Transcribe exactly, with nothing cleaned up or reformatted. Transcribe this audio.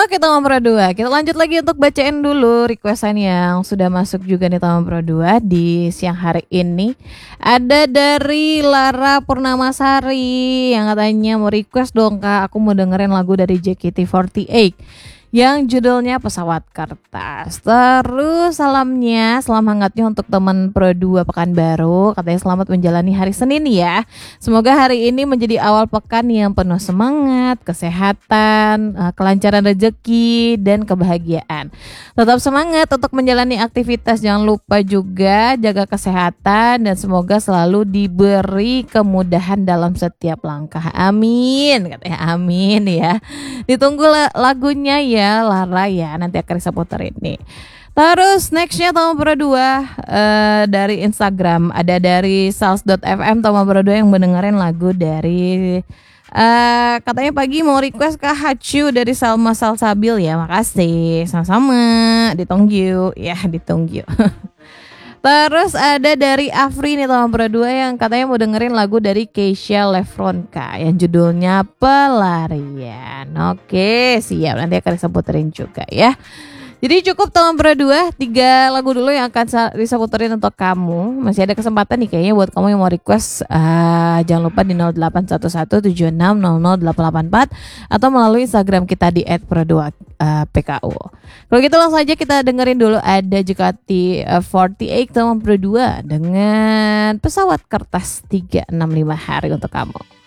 Oke Tama Pro dua, kita lanjut lagi untuk bacain dulu requestan yang sudah masuk juga nih Tama Pro dua di siang hari ini. Ada dari Lara Purnamasari yang katanya mau request dong Kak, aku mau dengerin lagu dari J K T empat delapan yang judulnya Pesawat Kertas. Terus salamnya, salam hangatnya untuk teman Pro dua Pekanbaru. Katanya selamat menjalani hari Senin ya. Semoga hari ini menjadi awal pekan yang penuh semangat, kesehatan, kelancaran rezeki, dan kebahagiaan. Tetap semangat untuk menjalani aktivitas. Jangan lupa juga jaga kesehatan dan semoga selalu diberi kemudahan dalam setiap langkah. Amin. Katanya amin ya. Ditunggu lagunya ya Lara ya, nanti akan saya puterin nih. Terus nextnya Tama Pro dua uh, dari Instagram ada dari sals dot f m Tama Pro dua yang mendengarin lagu dari uh, katanya pagi mau request ke Hachu dari Salma Salsabil ya. Makasih, sama-sama, ditunggu ya, ditunggu. Terus ada dari Afri nih Tama Pro dua yang katanya mau dengerin lagu dari Keisha Lefronka yang judulnya Pelarian. Oke, siap, nanti akan saya puterin juga ya. Jadi cukup Tama Pro dua, tiga lagu dulu yang akan bisa puterin untuk kamu. Masih ada kesempatan nih kayaknya buat kamu yang mau request. uh, Jangan lupa di nol delapan satu satu tujuh enam nol nol delapan delapan empat atau melalui Instagram kita di et pro dua p k u. Kalau gitu langsung aja kita dengerin dulu ada J K T empat delapan Tama Pro dua dengan Pesawat Kertas tiga enam lima hari untuk kamu.